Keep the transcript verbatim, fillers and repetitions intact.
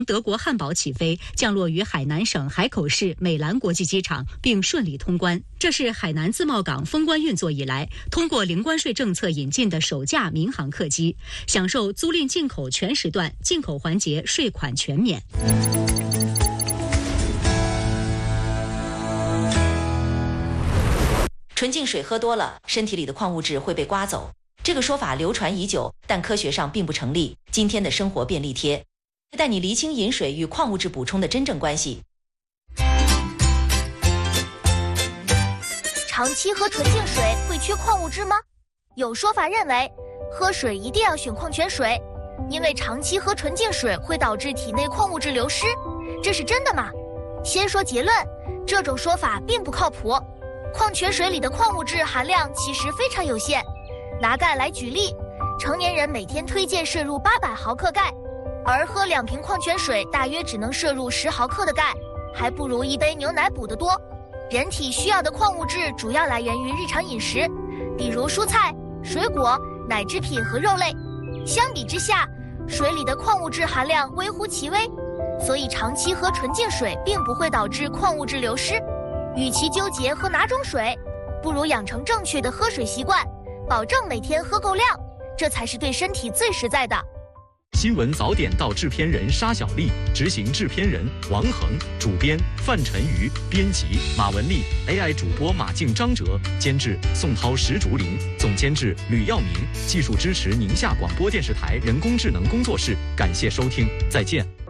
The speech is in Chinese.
德国汉堡起飞，降落于海南省海口市美兰国际机场，并顺利通关。这是海南自贸港封关运作以来，通过零关税政策引进的首架民航客机，享受租赁进口全时段、进口环节税款全免。 纯净水喝多了，身体里的矿物质会被刮走。这个说法流传已久，但科学上并不成立。今天的生活便利贴带你厘清饮水与矿物质补充的真正关系。 长期喝纯净水会缺矿物质吗？有说法认为，喝水一定要选矿泉水，因为长期喝纯净水会导致体内矿物质流失。这是真的吗？先说结论，这种说法并不靠谱。矿泉水里的矿物质含量其实非常有限。拿钙来举例，成年人每天推荐摄入八百毫克钙，而喝两瓶矿泉水大约只能摄入十毫克的钙，还不如一杯牛奶补得多。人体需要的矿物质主要来源于日常饮食，比如蔬菜、水果、奶制品和肉类。相比之下，水里的矿物质含量微乎其微，所以长期喝纯净水并不会导致矿物质流失。与其纠结喝哪种水，不如养成正确的喝水习惯，保证每天喝够量，这才是对身体最实在的。 新闻早点到制片人沙小丽，执行制片人王恒，主编范晨瑜，编辑马文丽 ，A I 主播马静、张哲，监制宋涛、石竹林，总监制吕耀明，技术支持宁夏广播电视台人工智能工作室。感谢收听，再见。